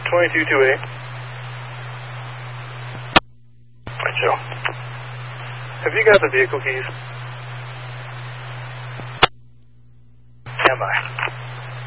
2228. Alright, Joe. Have you got the vehicle keys? Stand by.